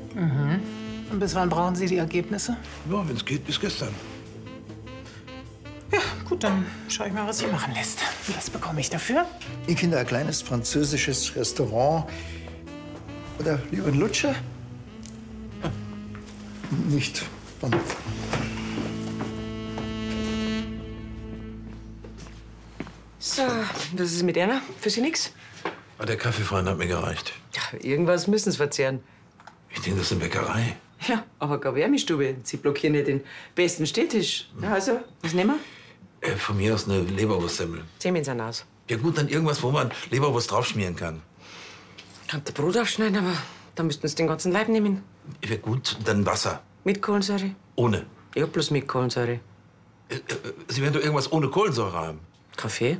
Und bis wann brauchen Sie die Ergebnisse? Ja, wenn es geht, bis gestern. Ja, gut, dann schaue ich mal, was sich machen lässt. Was bekomme ich dafür? Ihr Kinder, ein kleines französisches Restaurant. Oder lieber ein Lutscher? Nicht. Dann So, was ist mit einer? Für Sie nix? Aber der Kaffeefreund hat mir gereicht. Ja, irgendwas müssen Sie verzehren. Ich denke, das ist eine Bäckerei. Ja, aber keine Wärmestube. Sie blockieren ja den besten Städtisch. Ja, also, was nehmen wir? Von mir aus eine Leberwurstsemmel. 10 Minuten aus. Ja gut, dann irgendwas, wo man Leberwurst draufschmieren kann. Könnte Brot aufschneiden, aber dann müssten Sie den ganzen Leib nehmen. Ja gut, dann Wasser. Mit Kohlensäure? Ohne. Ja, bloß mit Kohlensäure. Sie werden doch irgendwas ohne Kohlensäure haben. Kaffee?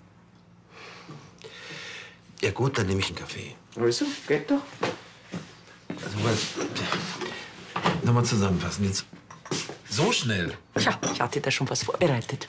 Ja gut, dann nehme ich einen Kaffee. Also, geht doch. Also mal, nochmal zusammenfassen. Jetzt so schnell. Tja, ich hatte da schon was vorbereitet.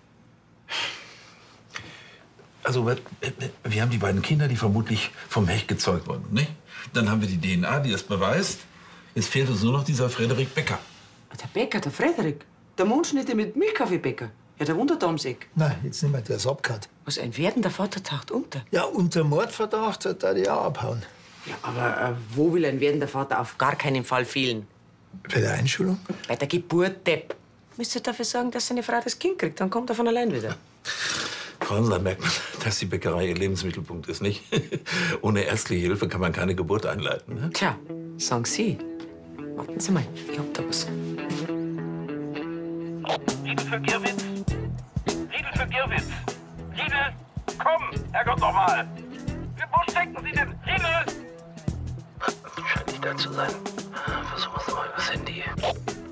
Also wir haben die beiden Kinder, die vermutlich vom Hecht gezeugt wurden, nicht? Dann haben wir die DNA, die das beweist. Jetzt fehlt uns nur noch dieser Frederik Becker. Der Bäcker, der Frederik. Der Mondschnitte mit Milchkaffeebäcker. Ja, der wohnt da ums Eck. nein, jetzt nicht mehr, der ist abgehört. Was, ein werdender Vater taucht unter? Ja, unter Mordverdacht hat er die auch abhauen. Ja, aber wo will ein werdender Vater auf gar keinen Fall fehlen? Bei der Einschulung? Bei der Geburt, Depp. Müsst ihr dafür sorgen, dass seine Frau das Kind kriegt, dann kommt er von allein wieder. Frau Hansler, merkt man, dass die Bäckerei ihr Lebensmittelpunkt ist, nicht? Ohne ärztliche Hilfe kann man keine Geburt einleiten. Ne? Tja, sagen Sie. Warten Sie mal, ich hab da was. Riedel für Girwitz. Riedel für Girwitz. Riedel, komm, Herrgott noch mal. Wo stecken Sie denn? Riedel! Scheint nicht da zu sein.